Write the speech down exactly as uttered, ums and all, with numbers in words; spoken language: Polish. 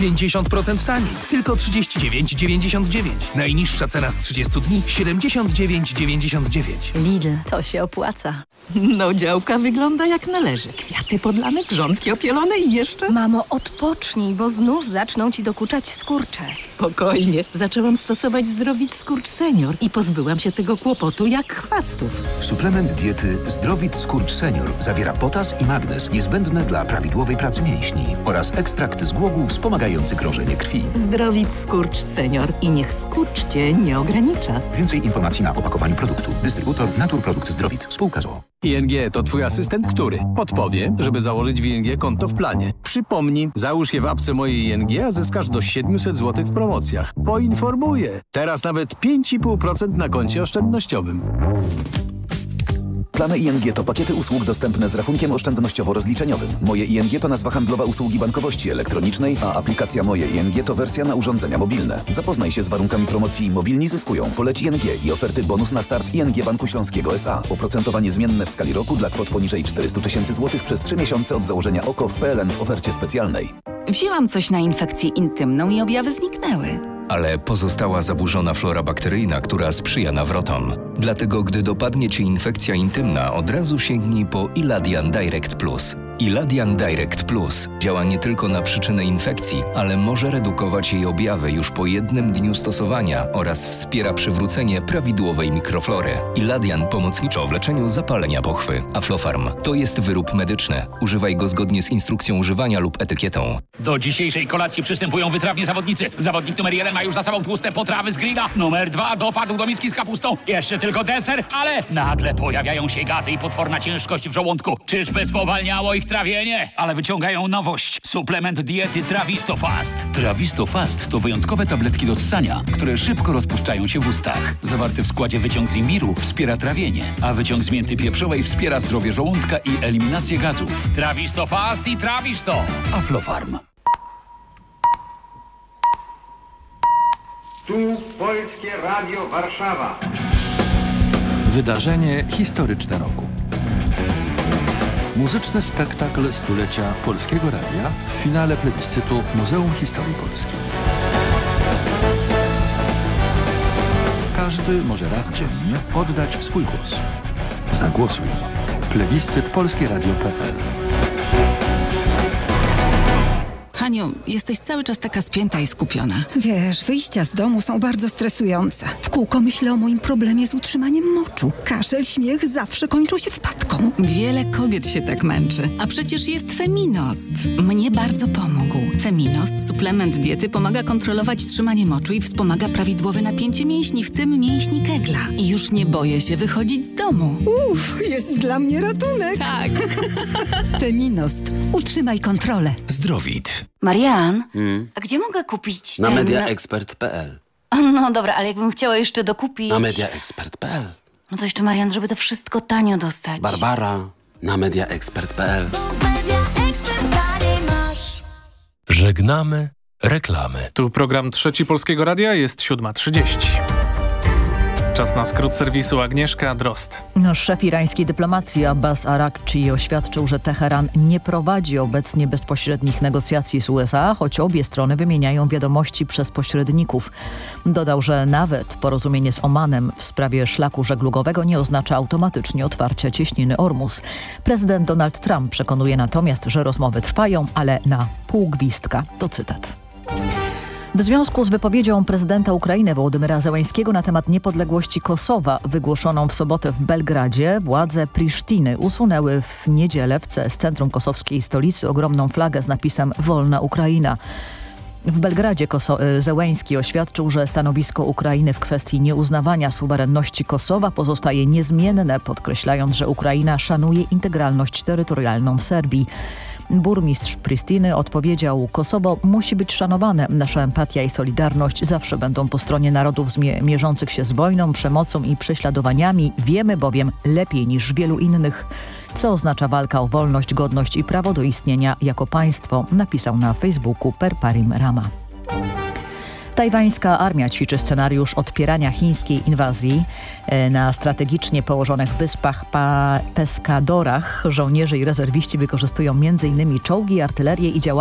pięćdziesiąt procent taniej. Tylko trzydzieści dziewięć dziewięćdziesiąt dziewięć. Najniższa cena z trzydziestu dni siedemdziesiąt dziewięć dziewięćdziesiąt dziewięć. Lidl, to się opłaca. No, działka wygląda jak należy. Kwiaty podlane, grządki opielone i jeszcze... Mamo, odpocznij, bo znów zaczną ci dokuczać skurcze. Spokojnie. Zaczęłam stosować Zdrowit Skurcz Senior i pozbyłam się tego kłopotu jak chwastów. Suplement diety Zdrowit Skurcz Senior zawiera potas i magnez niezbędne dla prawidłowej pracy mięśni oraz ekstrakt z głogu wspomagający krążenie krwi. Zdrowit Skurcz Senior i niech skurcz cię nie ogranicza. Więcej informacji na opakowaniu produktu. Dystrybutor Naturprodukt Zdrowit. Spółka z o o. I N G to twój asystent, który podpowie, żeby założyć w I N G konto w planie. Przypomnij, załóż je w apce mojej I N G, a zyskasz do siedemset złotych w promocjach. Poinformuję. Teraz nawet pięć i pół procent na koncie oszczędnościowym. Plany I N G to pakiety usług dostępne z rachunkiem oszczędnościowo-rozliczeniowym. Moje I N G to nazwa handlowa usługi bankowości elektronicznej, a aplikacja Moje I N G to wersja na urządzenia mobilne. Zapoznaj się z warunkami promocji Mobilni zyskują. Poleć I N G i oferty bonus na start I N G Banku Śląskiego S A. Oprocentowanie zmienne w skali roku dla kwot poniżej czterysta tysięcy złotych przez trzy miesiące od założenia O K O w P L N w ofercie specjalnej. Wzięłam coś na infekcję intymną i objawy zniknęły. Ale pozostała zaburzona flora bakteryjna, która sprzyja nawrotom. Dlatego, gdy dopadnie Cię infekcja intymna, od razu sięgnij po Iladian Direct Plus. Iladian Direct Plus działa nie tylko na przyczynę infekcji, ale może redukować jej objawy już po jednym dniu stosowania oraz wspiera przywrócenie prawidłowej mikroflory. Iladian pomocniczo w leczeniu zapalenia pochwy. Aflofarm to jest wyrób medyczny. Używaj go zgodnie z instrukcją używania lub etykietą. Do dzisiejszej kolacji przystępują wytrawni zawodnicy. Zawodnik numer jeden ma już za sobą tłuste potrawy z grilla. Numer dwa dopadł do miski z kapustą. Jeszcze tylko deser, ale nagle pojawiają się gazy i potworna ciężkość w żołądku. Czyżby spowalniało ich trawienie? Ale wyciągają nowość. Suplement diety Trawisto Fast. Trawisto Fast to wyjątkowe tabletki do ssania, które szybko rozpuszczają się w ustach. Zawarty w składzie wyciąg z imbiru wspiera trawienie, a wyciąg z mięty pieprzowej wspiera zdrowie żołądka i eliminację gazów. Trawisto Fast i Trawisto. Aflofarm. Tu Polskie Radio Warszawa. Wydarzenie historyczne roku. Muzyczny spektakl stulecia Polskiego Radia w finale plebiscytu Muzeum Historii Polski. Każdy może raz dziennie oddać swój głos. Zagłosuj. Plebiscyt polskie radio kropka p l. Haniu, jesteś cały czas taka spięta i skupiona. Wiesz, wyjścia z domu są bardzo stresujące. W kółko myślę o moim problemie z utrzymaniem moczu. Kaszel, śmiech zawsze kończą się wpadką. Wiele kobiet się tak męczy. A przecież jest Feminost. Mnie bardzo pomógł. Feminost, suplement diety, pomaga kontrolować trzymanie moczu i wspomaga prawidłowe napięcie mięśni, w tym mięśni kegla. I już nie boję się wychodzić z domu. Uff, jest dla mnie ratunek. Tak. Feminost. Utrzymaj kontrolę. Zdrowit. Marian, Hmm? a gdzie mogę kupić Na ten... mediaexpert kropka p l. No dobra, ale jakbym chciała jeszcze dokupić... Na mediaexpert kropka p l. No to jeszcze, Marian, żeby to wszystko tanio dostać. Barbara, na mediaexpert kropka p l. Żegnamy reklamy. Tu program Trzeci Polskiego Radia, jest siódma trzydzieści. Czas na skrót serwisu. Agnieszka Drozd. No, szef irańskiej dyplomacji Abbas Arakci oświadczył, że Teheran nie prowadzi obecnie bezpośrednich negocjacji z U S A, choć obie strony wymieniają wiadomości przez pośredników. Dodał, że nawet porozumienie z Omanem w sprawie szlaku żeglugowego nie oznacza automatycznie otwarcia cieśniny Ormus. Prezydent Donald Trump przekonuje natomiast, że rozmowy trwają, ale na pół gwizdka. To cytat. W związku z wypowiedzią prezydenta Ukrainy Wołodymyra Zełenskiego na temat niepodległości Kosowa wygłoszoną w sobotę w Belgradzie, władze Prisztiny usunęły w niedzielę z centrum kosowskiej stolicy ogromną flagę z napisem Wolna Ukraina. W Belgradzie Koso- Zełenski oświadczył, że stanowisko Ukrainy w kwestii nieuznawania suwerenności Kosowa pozostaje niezmienne, podkreślając, że Ukraina szanuje integralność terytorialną Serbii. Burmistrz Pristiny odpowiedział: Kosowo musi być szanowane. Nasza empatia i solidarność zawsze będą po stronie narodów zmie- mierzących się z wojną, przemocą i prześladowaniami. Wiemy bowiem lepiej niż wielu innych, co oznacza walka o wolność, godność i prawo do istnienia jako państwo, napisał na Facebooku Perparim Rama. Tajwańska armia ćwiczy scenariusz odpierania chińskiej inwazji. Na strategicznie położonych wyspach pa- Pescadorach żołnierze i rezerwiści wykorzystują między innymi czołgi, artylerię i działania